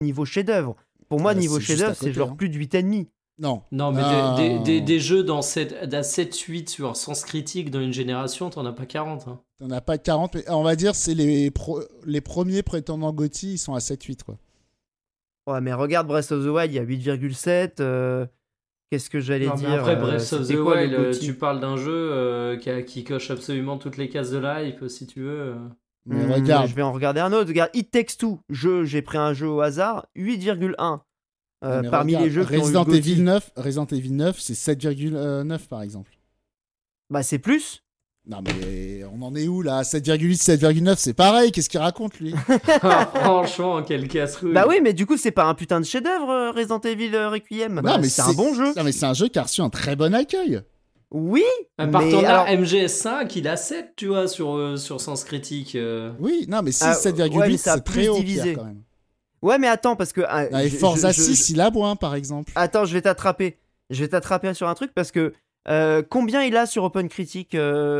niveau chef-d'œuvre. Pour moi, niveau c'est juste à chef-d'œuvre, c'est côté, genre hein. plus de 8,5. Non. Non, mais Non. des jeux dans 7-8 sur Sens Critique dans une génération, t'en as pas 40. Hein. T'en as pas 40, mais on va dire c'est les premiers prétendants GOTY, ils sont à 7-8, quoi. Ouais, mais regarde Breath of the Wild, il y a 8,7. Qu'est-ce que j'allais Non, mais dire après, Breath of the c'était quoi, le Wild, GOTY? tu parles d'un jeu qui coche absolument toutes les cases de la hype, si tu veux. Mais regarde, Je vais en regarder un autre. Regarde, It Takes Two. J'ai pris un jeu au hasard, 8,1. mais Parmi regarde, les jeux qui ont eu le Resident GOTY. Resident Evil 9, c'est 7,9 par exemple. Bah, c'est plus. Non mais on en est où là? 7,8, 7,9, c'est pareil, qu'est-ce qu'il raconte lui? Franchement, quelle casse-couille. Bah oui, mais du coup, c'est pas un putain de chef-d'œuvre, Resident Evil Requiem. Non mais c'est un bon jeu. Non mais c'est un jeu qui a reçu un très bon accueil. Oui, Partant mais là, alors... MGS5, il a 7, tu vois, sur Sens Critique. Oui, non mais 6, Ah, 7,8, ouais, mais ça a c'est plus très haut, divisé. Pierre, quand même. Ouais, mais attends, parce que... Et Forza 6, il a moins par exemple. Attends, je vais t'attraper. Je vais t'attraper sur un truc, parce que... combien il a sur Open Critique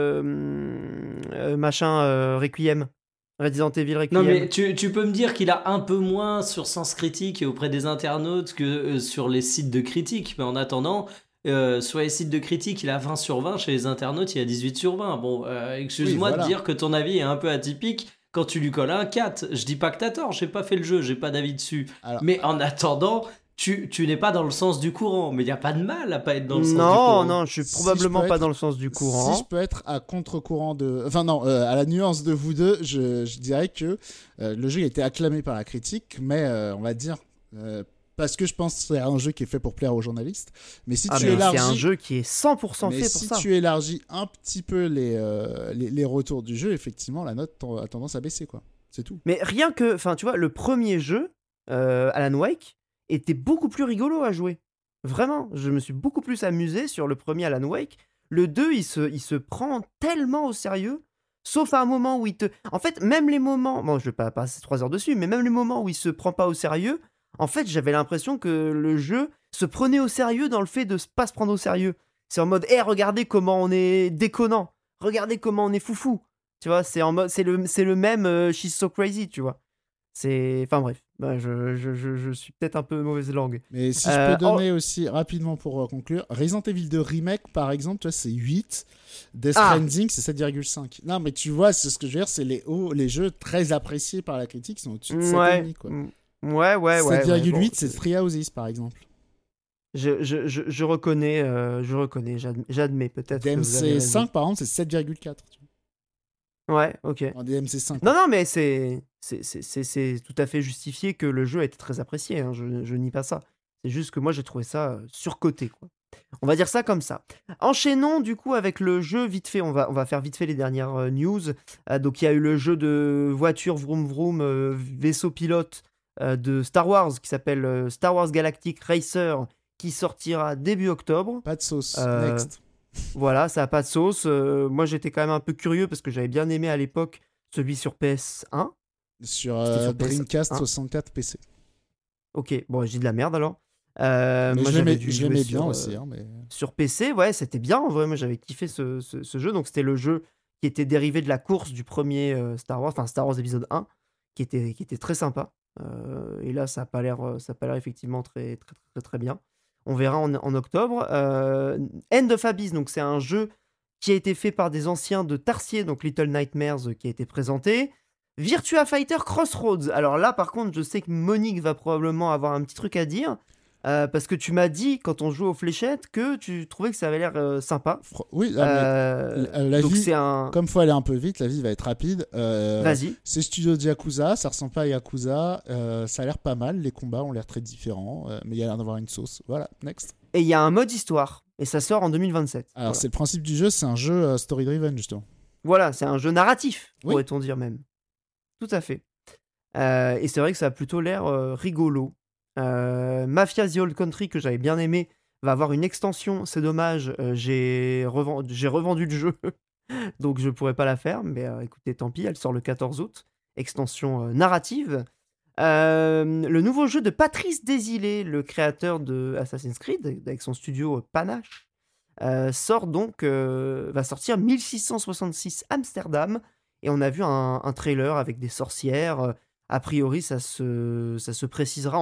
Requiem, Resident Evil Requiem? Non, mais tu peux me dire qu'il a un peu moins sur Sens Critique et auprès des internautes que sur les sites de critique. Mais en attendant, sur les sites de critique, il a 20 sur 20. Chez les internautes, il a 18 sur 20. Bon, excuse-moi Oui, voilà. de dire que ton avis est un peu atypique quand tu lui colles un 4. Je dis pas que t'as tort, j'ai pas fait le jeu, j'ai pas d'avis dessus. Alors, Mais en attendant, tu n'es pas dans le sens du courant. Mais il n'y a pas de mal à pas être dans le sens du courant. Non, je suis Si probablement je peux pas être- dans le sens du courant. Si je peux être à contre-courant de... Enfin non, à la nuance de vous deux, je dirais que le jeu a été acclamé par la critique, mais on va dire... parce que je pense que c'est un jeu qui est fait pour plaire aux journalistes. Mais si tu mais élargis... c'est un jeu qui est 100% Mais fait si pour ça. tu élargis un petit peu les retours du jeu, effectivement, la note a tendance à baisser, quoi. C'est tout. Mais rien que... Enfin, tu vois, le premier jeu, Alan Wake, était beaucoup plus rigolo à jouer. Vraiment, je me suis beaucoup plus amusé sur le premier Alan Wake. Le 2, il se prend tellement au sérieux, sauf à un moment où il te... En fait, même les moments... Bon, je vais pas passer 3 heures dessus, mais même les moments où il se prend pas au sérieux, en fait, j'avais l'impression que le jeu se prenait au sérieux dans le fait de pas se prendre au sérieux. C'est en mode, regardez comment on est déconnant. Regardez comment on est foufou. Tu vois, c'est en mode... C'est le même She's So Crazy, tu vois. Enfin bref, bah, je suis peut-être un peu mauvaise langue. Mais si je peux donner aussi, rapidement pour conclure, Resident Evil 2 Remake, par exemple, tu vois, c'est 8. Death Stranding, c'est 7,5. Non, mais tu vois, c'est ce que je veux dire, c'est les jeux très appréciés par la critique qui sont au-dessus de 7,5, quoi. Ouais. 7,8, bon, c'est Three Houses, par exemple. Je reconnais, j'admets peut-être. DMC5, par exemple, c'est 7,4. Tu vois. Ouais, ok. En DMC5. Non, mais c'est tout à fait justifié que le jeu a été très apprécié, hein, je nie pas ça. C'est juste que moi, j'ai trouvé ça surcoté, quoi. On va dire ça comme ça. Enchaînons du coup avec le jeu vite fait. On va faire vite fait les dernières news. Donc il y a eu le jeu de voiture vroom vroom, vaisseau pilote de Star Wars qui s'appelle Star Wars Galactic Racer qui sortira début octobre. Pas de sauce. Next. Voilà, ça a pas de sauce. Moi j'étais quand même un peu curieux parce que j'avais bien aimé à l'époque celui sur PS1. Sur Dreamcast 64 PC. Ok, bon, j'ai de la merde alors. Mais moi, je l'aimais bien aussi. Hein, mais... Sur PC, ouais, c'était bien en vrai. Moi, j'avais kiffé ce jeu. Donc, c'était le jeu qui était dérivé de la course du premier Star Wars, enfin Star Wars épisode 1, qui était très sympa. Et là, ça a pas l'air effectivement très, très, très, très bien. On verra en octobre. End of Abyss, donc c'est un jeu qui a été fait par des anciens de Tarsier, donc Little Nightmares, qui a été présenté. Virtua Fighter Crossroads. Alors là, par contre, je sais que Monique va probablement avoir un petit truc à dire. Parce que tu m'as dit, quand on jouait aux fléchettes, que tu trouvais que ça avait l'air sympa. Oui, la donc vie, c'est un... comme il faut aller un peu vite, la vie va être rapide. Vas-y. C'est studio de Yakuza, ça ressemble pas à Yakuza. Ça a l'air pas mal, les combats ont l'air très différents, mais il y a l'air d'avoir une sauce. Voilà, next. Et il y a un mode histoire, et ça sort en 2027. Alors, voilà. C'est le principe du jeu, c'est un jeu story-driven, justement. Voilà, c'est un jeu narratif, Oui. pourrait-on dire même. Tout à fait. Et c'est vrai que ça a plutôt l'air rigolo. Mafia The Old Country, que j'avais bien aimé, va avoir une extension. C'est dommage, j'ai revendu le jeu, donc je pourrais pas la faire. Mais écoutez, tant pis, elle sort le 14 août. Extension narrative. Le nouveau jeu de Patrice Désilets, le créateur de Assassin's Creed, avec son studio Panache, va sortir 1666 Amsterdam. Et on a vu un trailer avec des sorcières, a priori, ça se précisera